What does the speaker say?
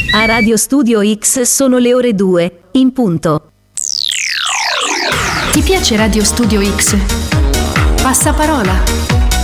A Radio Studio X sono le ore 2, in punto. Ti piace Radio Studio X? Passaparola.